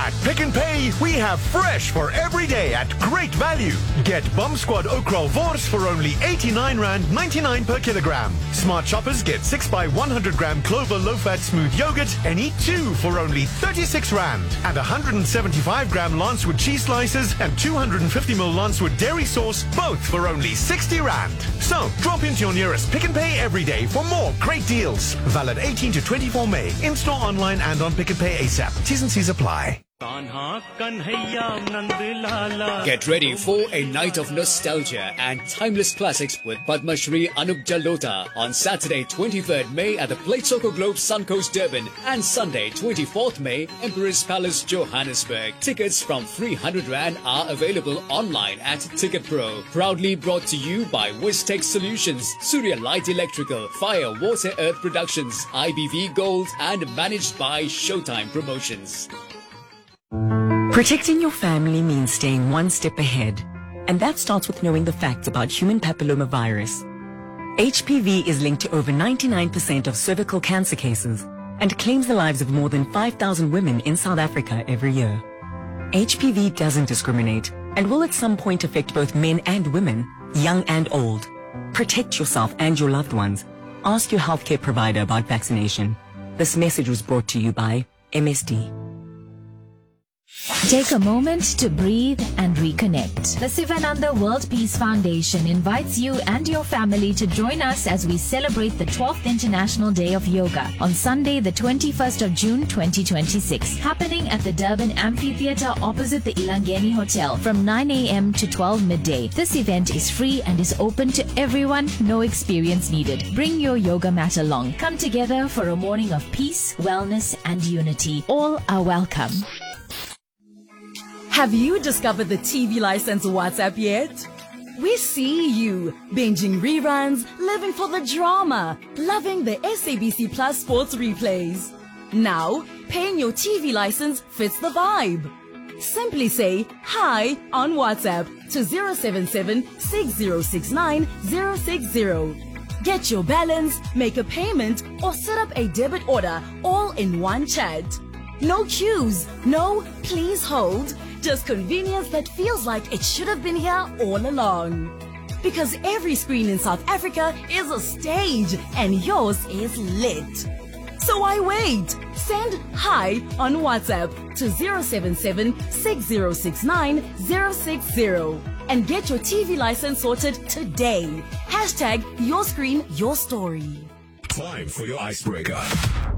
At Pick n Pay, we have fresh for every day at great value. Get Bum Squad Okra Wors for only 89 Rand 99 per kilogram. Smart shoppers get 6 by 100 gram Clover low-fat smooth yogurt and eat 2 for only 36 Rand. And 175 gram Lancewood cheese slices and 250 ml Lancewood dairy sauce, both for only 60 Rand. So, drop into your nearest Pick n Pay every day for more great deals. Valid 18 to 24 May. In-store, online and on Pick n Pay ASAP. T's and C's apply. Get ready for a night of nostalgia and timeless classics with Padma Shri Anup Jalota on Saturday 23rd May at the Plate Soccer Globe Suncoast Durban and Sunday 24th May Emperor's Palace Johannesburg. Tickets from 300 Rand are available online at Ticket Pro. Proudly brought to you by Wistech Solutions, Surya Light Electrical, Fire Water Earth Productions, IBV Gold, and managed by Showtime Promotions. Protecting your family means staying one step ahead. And that starts with knowing the facts about human papillomavirus. HPV is linked to over 99% of cervical cancer cases and claims the lives of more than 5,000 women in South Africa every year. HPV doesn't discriminate and will at some point affect both men and women, young and old. Protect yourself and your loved ones. Ask your healthcare provider about vaccination. This message was brought to you by MSD. Take a moment to breathe and reconnect. The Sivananda World Peace Foundation invites you and your family to join us as we celebrate the 12th International Day of Yoga on Sunday, the 21st of June 2026, happening at the Durban Amphitheatre opposite the Ilangeni Hotel from 9 a.m. to 12 midday. This event is free and is open to everyone, no experience needed. Bring your yoga mat along. Come together for a morning of peace, wellness, and unity. All are welcome. Have you discovered the TV license WhatsApp yet? We see you, binging reruns, living for the drama, loving the SABC Plus sports replays. Now, paying your TV license fits the vibe. Simply say hi on WhatsApp to 077 6069 060. Get your balance, make a payment, or set up a debit order all in one chat. No queues, no please hold, just convenience that feels like it should have been here all along. Because every screen in South Africa is a stage and yours is lit. So why wait? Send hi on WhatsApp to 077 6069 060 and get your TV license sorted today. Hashtag your screen, your story. Time for your icebreaker.